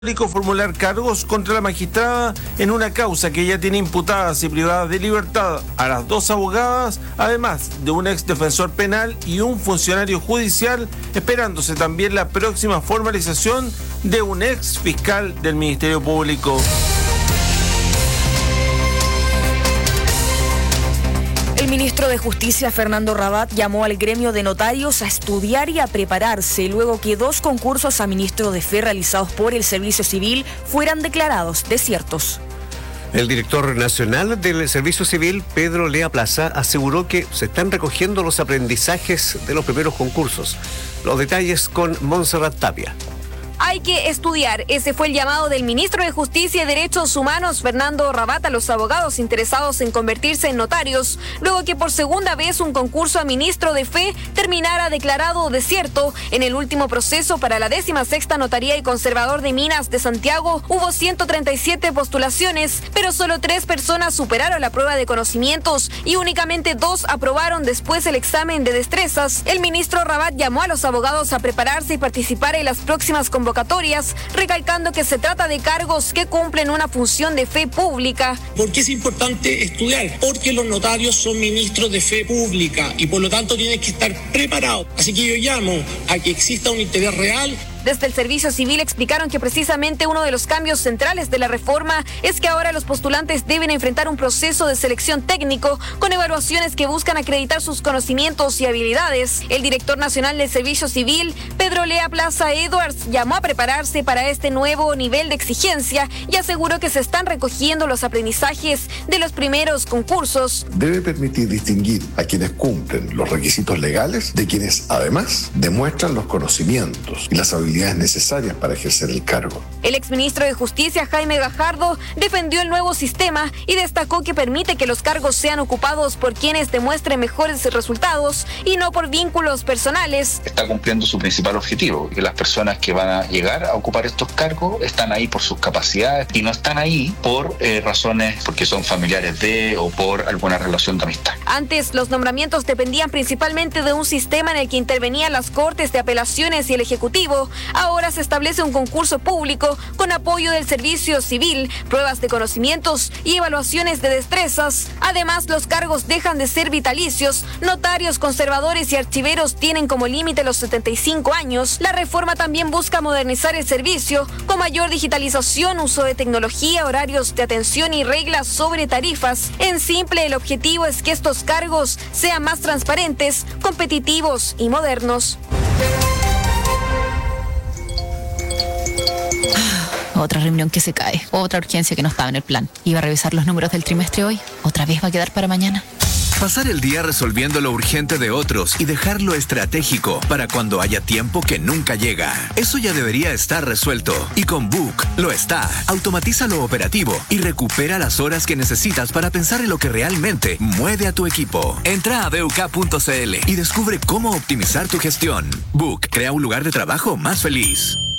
formular cargos contra la magistrada en una causa que ya tiene imputadas y privadas de libertad a las dos abogadas, además de un ex defensor penal y un funcionario judicial, esperándose también la próxima formalización de un ex fiscal del Ministerio Público. El ministro de Justicia, Fernando Rabat, llamó al gremio de notarios a estudiar y a prepararse luego que 2 concursos a ministro de Fe realizados por el Servicio Civil fueran declarados desiertos. El director nacional del Servicio Civil, Pedro Lea Plaza, aseguró que se están recogiendo los aprendizajes de los primeros concursos. Los detalles con Montserrat Tapia. Hay que estudiar. Ese fue el llamado del ministro de Justicia y Derechos Humanos, Fernando Rabat, a los abogados interesados en convertirse en notarios, luego que por segunda vez un concurso a ministro de Fe terminara declarado desierto. En el último proceso para la 16ª Notaría y Conservador de Minas de Santiago hubo 137 postulaciones, pero solo 3 personas superaron la prueba de conocimientos y únicamente 2 aprobaron después el examen de destrezas. El ministro Rabat llamó a los abogados a prepararse y participar en las próximas convocatorias, recalcando que se trata de cargos que cumplen una función de fe pública. ¿Por qué es importante estudiar? Porque los notarios son ministros de fe pública y por lo tanto tienen que estar preparados. Así que yo llamo a que exista un interés real. Desde el Servicio Civil explicaron que precisamente uno de los cambios centrales de la reforma es que ahora los postulantes deben enfrentar un proceso de selección técnico con evaluaciones que buscan acreditar sus conocimientos y habilidades. El director nacional del Servicio Civil, Pedro Lea Plaza Edwards, llamó a prepararse para este nuevo nivel de exigencia y aseguró que se están recogiendo los aprendizajes de los primeros concursos. Debe permitir distinguir a quienes cumplen los requisitos legales de quienes además demuestran los conocimientos y las habilidades necesarias para ejercer el cargo. El exministro de Justicia, Jaime Gajardo, defendió el nuevo sistema y destacó que permite que los cargos sean ocupados por quienes demuestren mejores resultados y no por vínculos personales. Está cumpliendo su principal objetivo, que las personas que van a llegar a ocupar estos cargos están ahí por sus capacidades y no están ahí por razones porque son familiares de o por alguna relación de amistad. Antes, los nombramientos dependían principalmente de un sistema en el que intervenían las Cortes de Apelaciones y el Ejecutivo. Ahora se establece un concurso público con apoyo del Servicio Civil, pruebas de conocimientos y evaluaciones de destrezas. Además, los cargos dejan de ser vitalicios. Notarios, conservadores y archiveros tienen como límite los 75 años. La reforma también busca modernizar el servicio con mayor digitalización, uso de tecnología, horarios de atención y reglas sobre tarifas. En simple, el objetivo es que estos cargos sean más transparentes, competitivos y modernos. Otra reunión que se cae, otra urgencia que no estaba en el plan. Iba a revisar los números del trimestre hoy, otra vez va a quedar para mañana. Pasar el día resolviendo lo urgente de otros y dejar lo estratégico para cuando haya tiempo que nunca llega. Eso ya debería estar resuelto. Y con Book lo está. Automatiza lo operativo y recupera las horas que necesitas para pensar en lo que realmente mueve a tu equipo. Entra a BUK.cl y descubre cómo optimizar tu gestión. Book crea un lugar de trabajo más feliz.